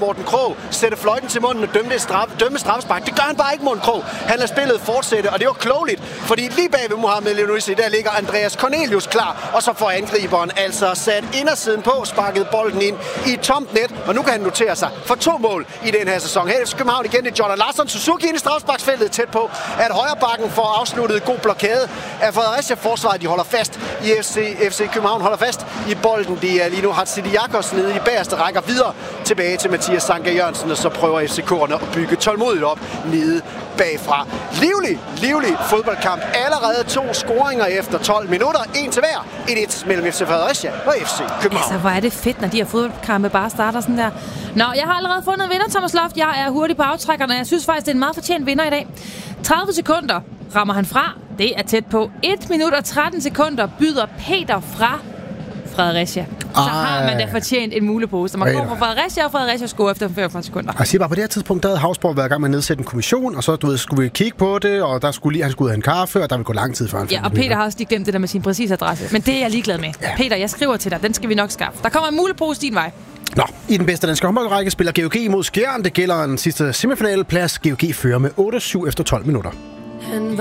Morten Krog sætte fløjten til munden og dømme straffespark. Det gør han bare ikke, Morten Krog. Han lader spillet fortsætte, og det var klogeligt, fordi lige bag ved Mohamed Elyounoussi, der ligger Andreas Cornelius klar, og så får angriberen altså sat indersiden på, sparket bolden ind i et tomt net, og nu kan han notere sig for 2 mål i den her sæson. Her i København igen, det er Jordan Larsson. Suzuki ind i straffesparksfeltet tæt på, at højrebakken får afsluttet god blokade af Fredericia. Forsvaret, de holder fast i FC København, holder fast i bolden. De er lige nu Hatsidiakos nede i bagerste rækker videre tilbage til Mathias Sanka Jørgensen, og så prøver FCK'erne at bygge tålmodigt op nede bagfra. Livlig fodboldkamp. Allerede 2 scoringer efter 12 minutter. 1 til hver. 1-1 mellem FC Fredericia og FC København. Altså, hvor er det fedt, når de her fodboldkampe bare starter sådan der. Nå, jeg har allerede fundet vinder, Thomas Loft. Jeg er hurtig på aftrækkerne. Jeg synes faktisk, det er en meget fortjent vinder i dag. 30 sekunder rammer han fra. Det er tæt på. 1 minut og 13 sekunder byder Peter fra Fredericia. Så har man da fortjent en mulepose. Man går fra Fredericia, og Fredericia scorer efter 45 sekunder. Jeg siger bare, på det her tidspunkt, der havde Havsborg været i gang med at nedsætte en kommission, og så skulle vi kigge på det, og han skulle have en kaffe, og der ville gå lang tid før han. Ja, og Peter har også lige glemt det der med sin præcise adresse. Men det er jeg ligeglad med. Ja. Peter, jeg skriver til dig. Den skal vi nok skaffe. Der kommer en mulepose din vej. Nå, i den bedste danske håndboldrække spiller GOG imod Skjern. Det gælder en sidste semifinaleplads. GOG fører med 8-7 efter 12 minutter.